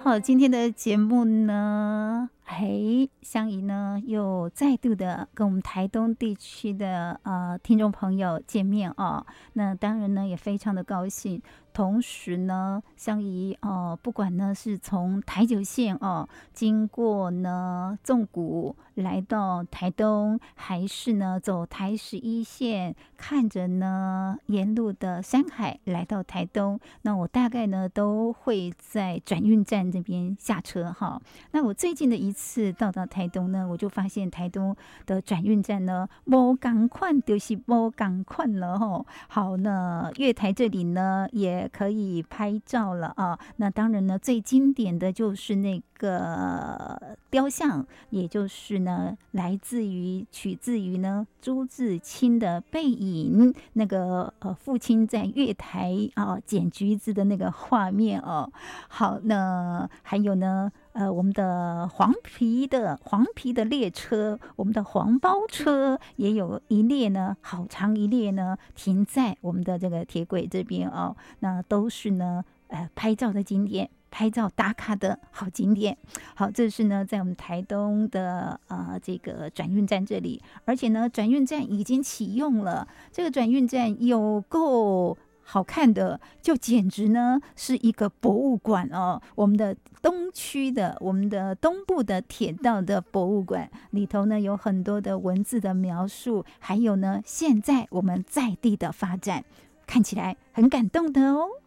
好，今天的节目呢，香怡呢又再度的跟我们台东地区的听众朋友见面哦。那当然呢也非常的高兴，同时呢，香怡不管呢是从台九线经过呢纵谷来到台东，还是呢走台11线，看着呢沿路的山海来到台东，那我大概呢都会在转运站这边下车哈。那我最近的一次到台东呢，我就发现台东的转运站呢，没赶快就是没赶快了哈。好，那月台这里呢也可以拍照了啊。那当然呢，最经典的就是那个雕像，也就是呢取自于呢朱自清的背影，那个父亲在月台捡橘子的那个画面哦。好，那还有呢。我们的黄皮的列车，我们的黄包车也有一列呢，好长一列呢，停在我们的这个铁轨这边哦。那都是呢，拍照的景点，拍照打卡的好景点。好，这是呢，在我们台东的这个转运站这里，而且呢，转运站已经启用了。这个转运站有够好看的，就简直呢是一个博物馆哦。我们的我们的东部的铁道的博物馆里头呢，有很多的文字的描述，还有呢现在我们在地的发展，看起来很感动的哦。